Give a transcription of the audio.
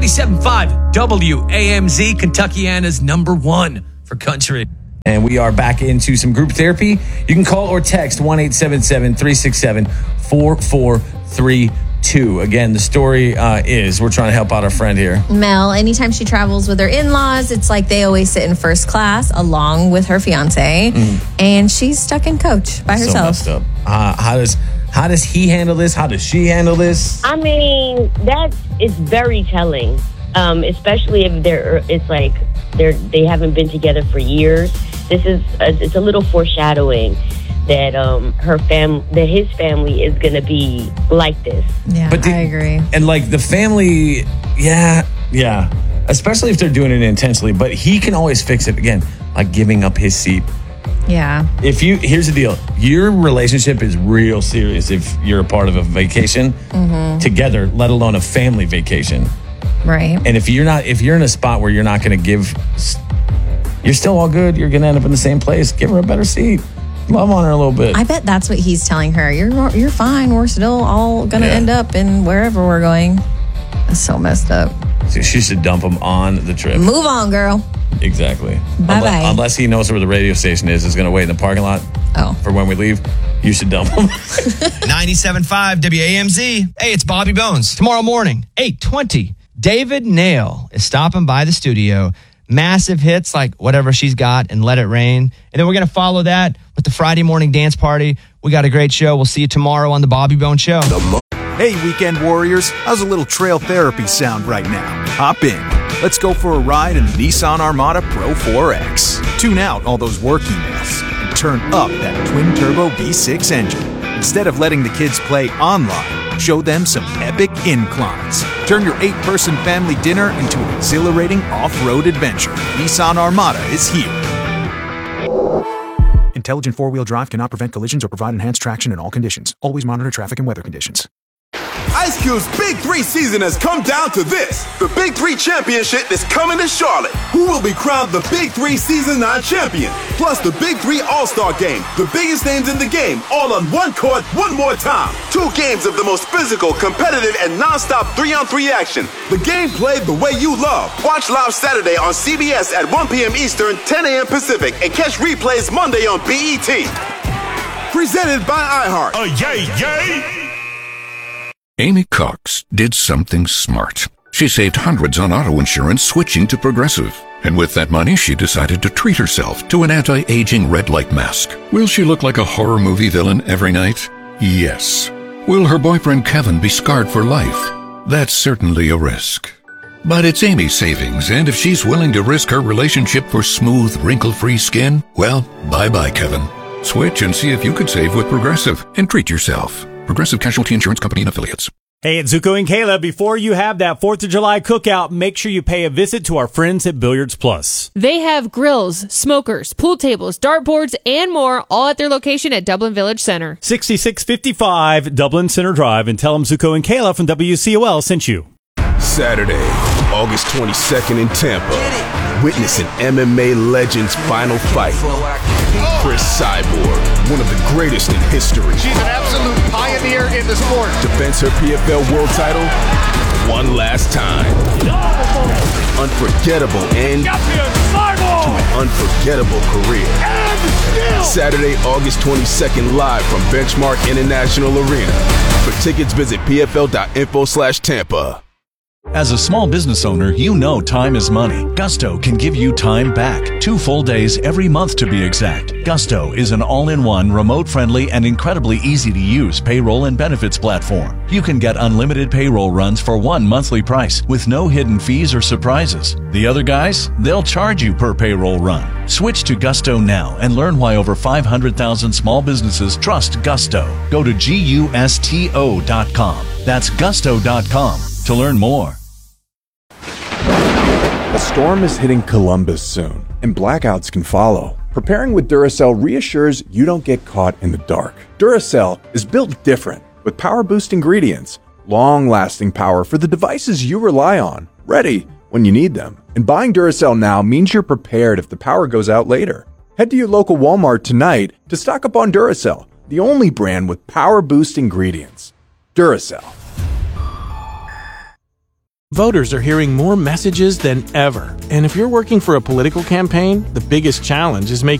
97.5 WAMZ, Kentuckiana's #1 for country. And we are back into some group therapy. You can call or text 1-877-367-4432. Again, the story is we're trying to help out our friend here. Mel, anytime she travels with her in-laws, it's like they always sit in first class along with her fiance. And she's stuck in coach by herself. So messed up. How does he handle this? How does she handle this? I mean, that is very telling, especially if they haven't been together for years. It's a little foreshadowing that that his family is going to be like this. Yeah, I agree. And like the family, yeah, especially if they're doing it intentionally. But he can always fix it again, like giving up his seat. Yeah. Here's the deal. Your relationship is real serious if you're a part of a vacation together, let alone a family vacation. Right. And if you're in a spot where you're not going to give, you're still all good. You're going to end up in the same place. Give her a better seat. Love on her a little bit. I bet that's what he's telling her. You're fine. We're still all going to end up in wherever we're going. That's so messed up. So she should dump him on the trip. Move on, girl. Exactly. Bye-bye. Unless he knows where the radio station is going to wait in the parking lot for when we leave. You should dump him. 97.5 WAMZ. Hey, it's Bobby Bones. Tomorrow morning, 8:20, David Nail is stopping by the studio. Massive hits like Whatever She's Got and Let It Rain. And then we're going to follow that with the Friday morning dance party. We got a great show. We'll see you tomorrow on the Bobby Bones Show. Hey, weekend warriors. How's a little trail therapy sound right now? Hop in. Let's go for a ride in the Nissan Armada Pro 4X. Tune out all those work emails and turn up that twin-turbo V6 engine. Instead of letting the kids play online, show them some epic inclines. Turn your 8-person family dinner into an exhilarating off-road adventure. Nissan Armada is here. Intelligent four-wheel drive cannot prevent collisions or provide enhanced traction in all conditions. Always monitor traffic and weather conditions. Ice Cube's Big 3 season has come down to this. The Big 3 Championship is coming to Charlotte. Who will be crowned the Big 3 Season 9 champion? Plus the Big 3 All-Star Game. The biggest names in the game, all on one court, one more time. 2 games of the most physical, competitive, and non-stop 3-on-3 action. The game played the way you love. Watch live Saturday on CBS at 1 p.m. Eastern, 10 a.m. Pacific, and catch replays Monday on BET. Presented by iHeart. Yay! Amy Cox did something smart. She saved hundreds on auto insurance switching to Progressive. And with that money, she decided to treat herself to an anti-aging red light mask. Will she look like a horror movie villain every night? Yes. Will her boyfriend Kevin be scarred for life? That's certainly a risk. But it's Amy's savings, and if she's willing to risk her relationship for smooth, wrinkle-free skin, well, bye-bye, Kevin. Switch and see if you could save with Progressive and treat yourself. Progressive Casualty Insurance Company and Affiliates. Hey, it's Zuko and Kayla. Before you have that 4th of July cookout, make sure you pay a visit to our friends at Billiards Plus. They have grills, smokers, pool tables, dartboards, and more, all at their location at Dublin Village Center. 6655 Dublin Center Drive, and tell them Zuko and Kayla from WCOL sent you. Saturday, August 22nd in Tampa. Witness an MMA legend's final fight. Chris Cyborg, one of the greatest in history. She's an absolute pioneer in the sport. Defends her PFL world title one last time. Unforgettable end to an unforgettable career. Saturday, August 22nd, live from Benchmark International Arena. For tickets, visit pfl.info/Tampa. As a small business owner, you know time is money. Gusto can give you time back. 2 full days every month to be exact. Gusto is an all-in-one, remote-friendly, and incredibly easy-to-use payroll and benefits platform. You can get unlimited payroll runs for one monthly price with no hidden fees or surprises. The other guys, they'll charge you per payroll run. Switch to Gusto now and learn why over 500,000 small businesses trust Gusto. Go to GUSTO.com. That's Gusto.com to learn more. A storm is hitting Columbus soon, and blackouts can follow. Preparing with Duracell reassures you don't get caught in the dark. Duracell is built different, with power-boost ingredients, long-lasting power for the devices you rely on, ready when you need them. And buying Duracell now means you're prepared if the power goes out later. Head to your local Walmart tonight to stock up on Duracell, the only brand with power-boost ingredients. Duracell. Voters are hearing more messages than ever. And if you're working for a political campaign, the biggest challenge is making